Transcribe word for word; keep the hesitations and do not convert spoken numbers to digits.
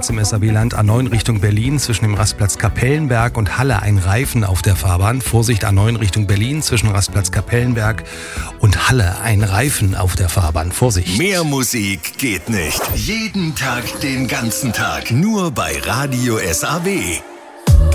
jetzt im S A B-Land A neun Richtung Berlin zwischen dem Rastplatz Kapellenberg und Halle ein Reifen auf der Fahrbahn. Vorsicht, A neun Richtung Berlin zwischen Rastplatz Kapellenberg und Halle ein Reifen auf der Fahrbahn. Vorsicht. Mehr Musik geht nicht. Jeden Tag, den ganzen Tag. Nur bei Radio S A B.